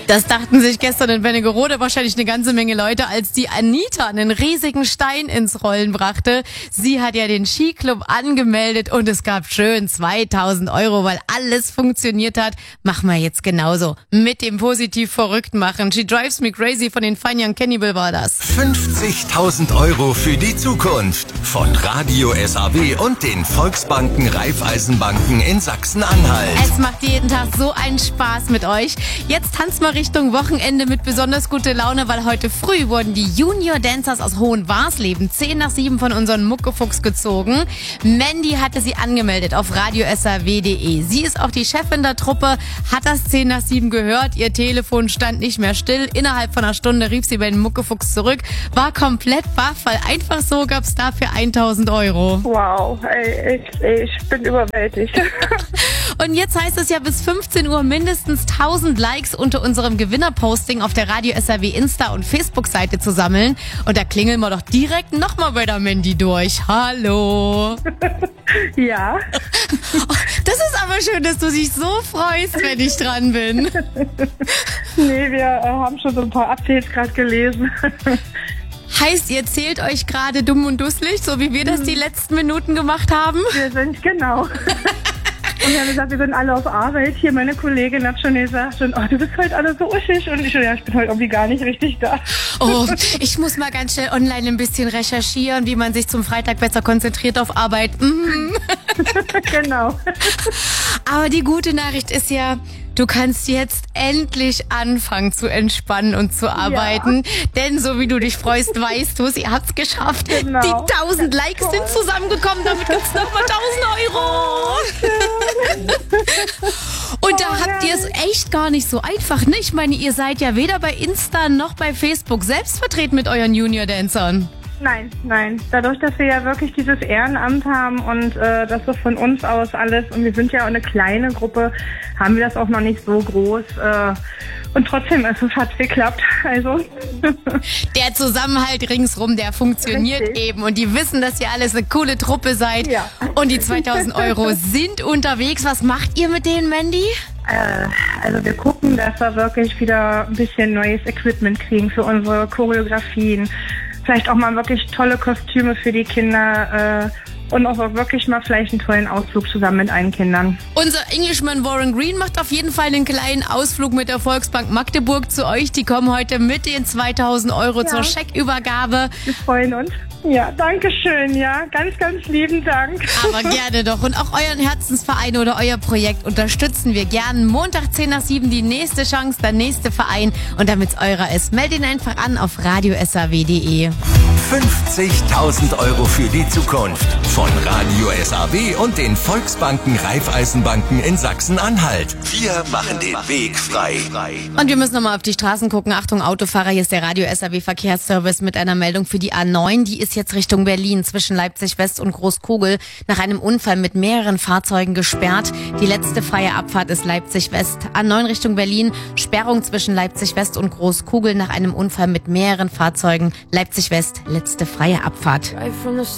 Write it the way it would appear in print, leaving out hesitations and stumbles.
Das dachten sich gestern in Wernigerode wahrscheinlich eine ganze Menge Leute, als die Anita einen riesigen Stein ins Rollen brachte. Sie hat ja den Skiclub angemeldet und es gab schön 2.000 €, weil alles funktioniert hat. Machen wir jetzt genauso. Mit dem positiv verrückt machen. She Drives Me Crazy von den Fine Young Cannibal war das. 50.000 € für die Zukunft von Radio SAW und den Volksbanken Raiffeisenbanken in Sachsen-Anhalt. Es macht jeden Tag so einen Spaß mit euch. Jetzt tanzt mal Richtung Wochenende mit besonders guter Laune, weil heute früh wurden die Junior Dancers aus Hohenwarsleben 6:10 von unserem Muckefuchs gezogen. Mandy hatte sie angemeldet auf radiosaw.de. Sie ist auch die Chefin der Truppe, hat das 6:10 gehört, ihr Telefon stand nicht mehr still. Innerhalb von einer Stunde rief sie bei den Muckefuchs zurück, war komplett baff, weil einfach so gab's dafür 1.000 €. Wow, ey, ich bin überwältigt. Und jetzt heißt es ja bis 15 Uhr mindestens 1.000 Likes unter unserem Gewinnerposting auf der Radio SAW Insta- und Facebook-Seite zu sammeln. Und da klingeln wir doch direkt nochmal bei der Mandy durch. Hallo. Ja. Das ist aber schön, dass du dich so freust, wenn ich dran bin. Nee, wir haben schon so ein paar Updates gerade gelesen. Heißt, ihr zählt euch gerade dumm und dusselig, so wie wir das die letzten Minuten gemacht haben? Wir sind, genau. Und wir haben gesagt, wir sind alle auf Arbeit. Hier meine Kollegin hat schon gesagt, oh, du bist heute alle so uschig. Und ich so, ja, ich bin heute irgendwie gar nicht richtig da. Oh, ich muss mal ganz schnell online ein bisschen recherchieren, wie man sich zum Freitag besser konzentriert auf Arbeit. Genau. Aber die gute Nachricht ist ja, du kannst jetzt endlich anfangen zu entspannen und zu arbeiten. Ja. Denn so wie du dich freust, weißt du es, ihr habt's geschafft. Genau. Die 1.000 Likes sind zusammengekommen, damit gibt's nochmal 1.000 €. Und da habt ihr es echt gar nicht so einfach, ne? Ich meine, ihr seid ja weder bei Insta noch bei Facebook selbst vertreten mit euren Junior-Dancern. Nein. Dadurch, dass wir ja wirklich dieses Ehrenamt haben und das so von uns aus alles, und wir sind ja eine kleine Gruppe, haben wir das auch noch nicht so groß. Und trotzdem hat es geklappt. Also. Der Zusammenhalt ringsrum, der funktioniert Richtig. eben. Und die wissen, dass ihr alles eine coole Truppe seid. Ja. Und die 2.000 € sind unterwegs. Was macht ihr mit denen, Mandy? Also wir gucken, dass wir wirklich wieder ein bisschen neues Equipment kriegen für unsere Choreografien. Vielleicht auch mal wirklich tolle Kostüme für die Kinder und auch wirklich mal vielleicht einen tollen Ausflug zusammen mit allen Kindern. Unser Englishman Warren Green macht auf jeden Fall einen kleinen Ausflug mit der Volksbank Magdeburg zu euch. Die kommen heute mit den 2.000 € zur Scheckübergabe. Wir freuen uns. Ja, danke schön, ja. Ganz, ganz lieben Dank. Aber gerne doch. Und auch euren Herzensverein oder euer Projekt unterstützen wir gern. Montag 6:10 die nächste Chance, der nächste Verein. Und damit's eurer ist, meldet ihn einfach an auf radiosaw.de. 50.000 € für die Zukunft von Radio SAW und den Volksbanken Raiffeisenbanken in Sachsen-Anhalt. Wir machen den Weg frei. Und wir müssen nochmal auf die Straßen gucken. Achtung, Autofahrer, hier ist der Radio SAW Verkehrsservice mit einer Meldung für die A9. Die ist jetzt Richtung Berlin zwischen Leipzig West und Großkugel nach einem Unfall mit mehreren Fahrzeugen gesperrt. Die letzte freie Abfahrt ist Leipzig West. A9 Richtung Berlin, Sperrung zwischen Leipzig West und Großkugel nach einem Unfall mit mehreren Fahrzeugen. Leipzig West, letzte freie Abfahrt.